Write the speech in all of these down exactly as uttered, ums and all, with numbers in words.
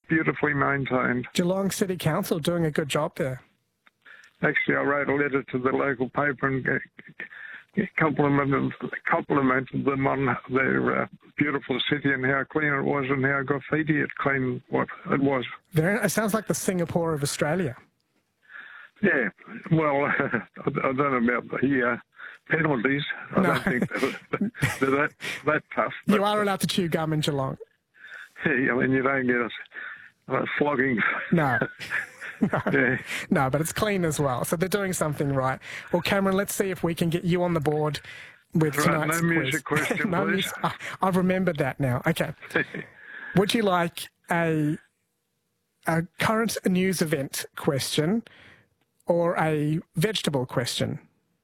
beautifully maintained. Geelong City Council doing a good job there. Actually, I wrote a letter to the local paper and complimented, complimented them on their uh, beautiful city and how clean it was and how graffiti it clean what it was. Very, it sounds like the Singapore of Australia. Yeah, well, I don't know about the uh, penalties. I No. don't think they're, they're that, that tough. You are allowed to chew gum in Geelong. Yeah, I mean, you don't get a, a flogging. No. No. Yeah. No, but it's clean as well. So they're doing something right. Well, Cameron, let's see if we can get you on the board with Right, tonight's no quiz. music question, no please. music. Oh, I've remembered that now. Okay. Would you like a a current news event question or a vegetable question?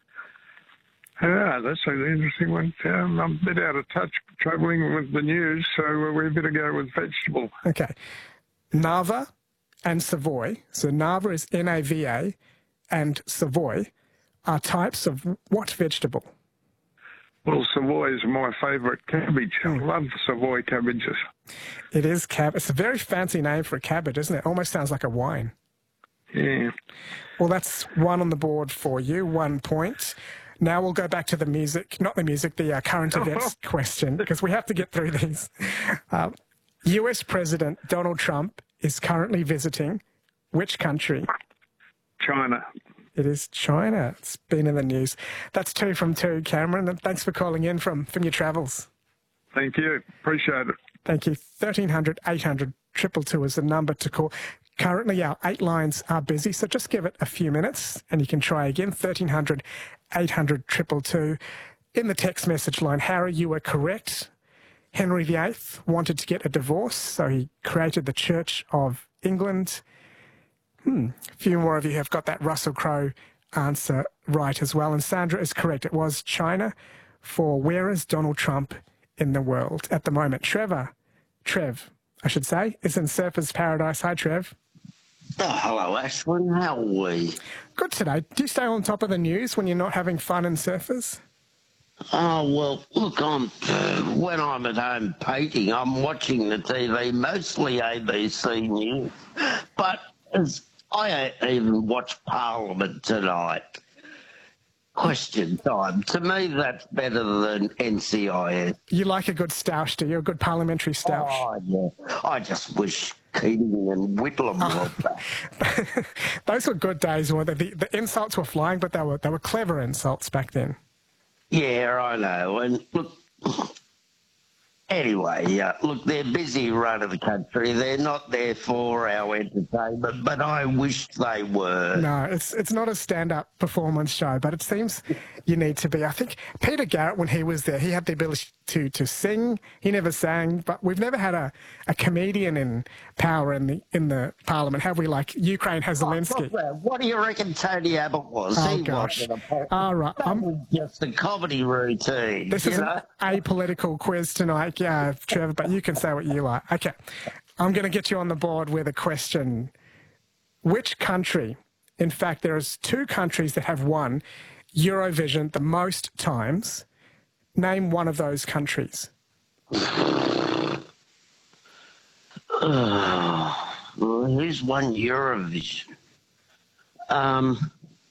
Yeah, that's an interesting one. Um, I'm a bit out of touch travelling with the news, so uh, we better go with vegetable. Okay. Nava and Savoy, so Nava is N A V A and Savoy are types of what vegetable? Well, Savoy is my favourite cabbage. I love Savoy cabbages. It is cab. It's a very fancy name for a cabbage, isn't it? Almost sounds like a wine. Yeah. Well, that's one on the board for you, one point. Now we'll go back to the music, not the music, the uh, current events question, because we have to get through these. Um, U S President Donald Trump is currently visiting which country? China. It is China. It's been in the news. That's two from two, Cameron, and thanks for calling in from, from your travels. Thank you. Appreciate it. Thank you. thirteen hundred, eight hundred, two two two is the number to call. Currently, our eight lines are busy, so just give it a few minutes and you can try again. thirteen hundred, eight hundred, two two two. In the text message line, Harry, you were correct. Henry the Eighth wanted to get a divorce, so he created the Church of England. Hmm. A few more of you have got that Russell Crowe answer right as well. And Sandra is correct. It was China for where is Donald Trump in the world at the moment. Trevor, Trev, I should say, is in Surfer's Paradise. Hi, Trev. Oh, hello, Ashwin. How are we? Good today. Do you stay on top of the news when you're not having fun in Surfers? Oh, well, look, I'm, when I'm at home painting, I'm watching the T V, mostly A B C News. But as I even watched Parliament tonight. Question time. To me, that's better than N C I S. You like a good stoush, do you? A good parliamentary stoush? Oh, yeah. I just wish Keating and Whitlam oh. were back. Those were good days, weren't they? The, the insults were flying, but they were, they were clever insults back then. Yeah, I know. And look, anyway, uh, look, they're busy running the country. They're not there for our entertainment, but I wish they were. No, it's it's not a stand-up performance show, but it seems you need to be. I think Peter Garrett, when he was there, he had the ability to, to sing. He never sang, but we've never had a, a comedian in power in the in the parliament, have we? Like Ukraine has Zelensky. Oh, what do you reckon Tony Abbott was? Oh, he gosh. wasn't a All right. That I'm, was just a comedy routine. this you is know? an apolitical quiz tonight, yeah, Trevor, but you can say what you like. Okay. I'm going to get you on the board with a question. Which country, in fact, there's two countries that have won Eurovision the most times. Name one of those countries. Uh, well, who's won Eurovision? Um,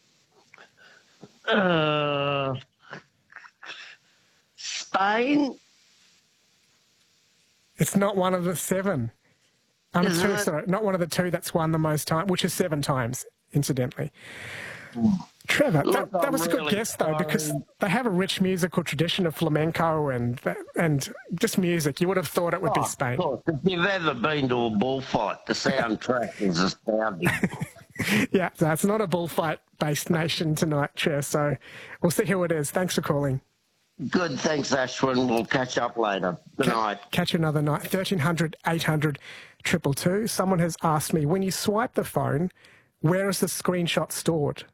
uh, Spain? It's not one of the seven. Um, Is two, it? sorry, not one of the two that's won the most time, which is seven times, incidentally. Trevor, that, Look, that I'm was a good really guess, though, because sorry. they have a rich musical tradition of flamenco and and just music. You would have thought it would be Oh, Spain. Of course, if you've ever been to a bullfight, the soundtrack is astounding. Yeah, so it's not a bullfight-based nation tonight, Chair, so we'll see who it is. Thanks for calling. Good, thanks, Ashwin. We'll catch up later. Good night. Catch you another night. thirteen hundred, eight hundred, two two two. Someone has asked me, when you swipe the phone, where is the screenshot stored?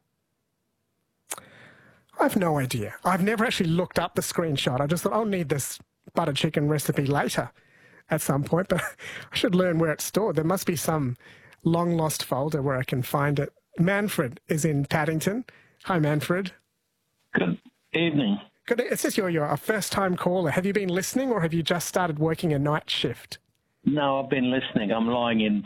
I have no idea. I've never actually looked up the screenshot. I just thought, I'll need this butter chicken recipe later at some point, but I should learn where it's stored. There must be some long-lost folder where I can find it. Manfred is in Paddington. Hi, Manfred. Good evening. Good. It says you're, you're a first-time caller. Have you been listening or have you just started working a night shift? No, I've been listening. I'm lying in